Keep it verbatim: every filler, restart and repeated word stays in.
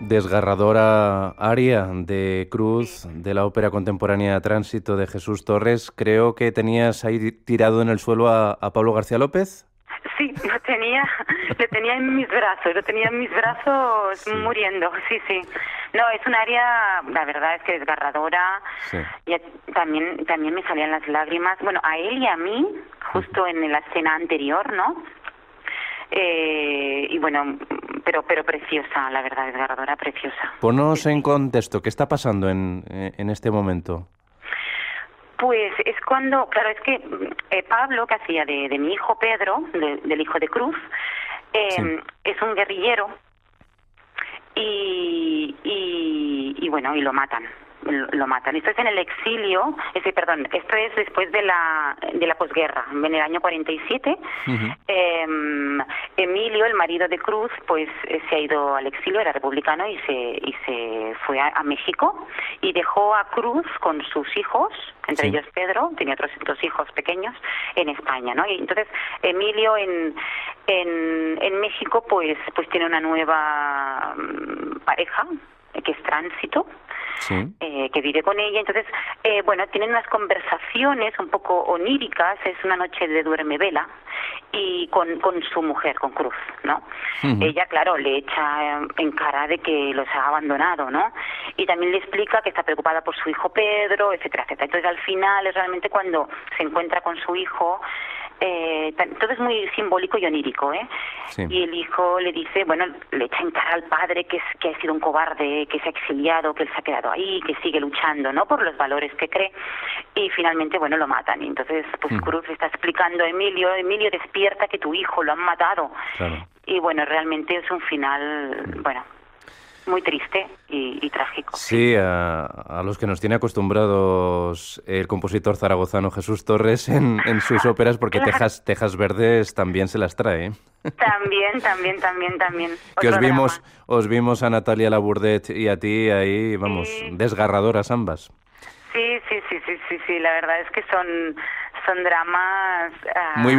Desgarradora aria de Cruz, de la ópera contemporánea Tránsito de Jesús Torres. Creo que tenías ahí tirado en el suelo a, a Pablo García López. Sí, lo tenía, lo tenía en mis brazos, lo tenía en mis brazos sí. muriendo, sí, sí. No, es un área, la verdad es que desgarradora. Sí. Y también, también me salían las lágrimas. Bueno, a él y a mí, justo en la escena anterior, ¿no? Eh, y bueno, pero pero preciosa, la verdad, desgarradora, preciosa. Ponos en contexto, ¿qué está pasando en, en este momento? Pues es cuando, claro, es que eh, Pablo, que hacía de, de mi hijo Pedro, de, del hijo de Cruz, eh, sí. es un guerrillero y, y, y bueno, y lo matan. lo matan. Esto es en el exilio, ese, perdón, esto es después de la de la posguerra, en el año cuarenta y siete. Uh-huh. eh, Emilio, el marido de Cruz, pues eh, se ha ido al exilio, era republicano y se y se fue a, a México y dejó a Cruz con sus hijos, entre sí. ellos Pedro, tenía otros dos hijos pequeños, en España, ¿no? Y entonces Emilio en en en México pues pues tiene una nueva um, pareja que es Tránsito. Sí. Eh, que vive con ella, entonces, eh, bueno, tienen unas conversaciones un poco oníricas, es una noche de duerme vela, y con, con su mujer, con Cruz, ¿no? Uh-huh. Ella, claro, le echa en cara de que los ha abandonado, ¿no? Y también le explica que está preocupada por su hijo Pedro, etcétera, etcétera. Entonces, al final, es realmente cuando se encuentra con su hijo, Eh, todo es muy simbólico y onírico, ¿eh? Sí. Y el hijo le dice, bueno, le echa en cara al padre que, es, que ha sido un cobarde, que se ha exiliado, que él se ha quedado ahí, que sigue luchando, ¿no?, por los valores que cree, y finalmente, bueno, lo matan. Y entonces, pues mm. Cruz está explicando a Emilio, Emilio, despierta que tu hijo lo han matado. Claro. Y bueno, realmente es un final, mm. bueno, muy triste y, y trágico. Sí, a, a los que nos tiene acostumbrados el compositor zaragozano Jesús Torres en, en sus óperas, porque claro. Tejas, Tejas Verdes también se las trae, ¿eh? También, también, también, también. Que os vimos, os vimos a Natalia Labourdet y a ti ahí, vamos, sí. desgarradoras ambas. Sí, sí, sí, sí, sí, sí, la verdad es que son, son dramas... Uh... Muy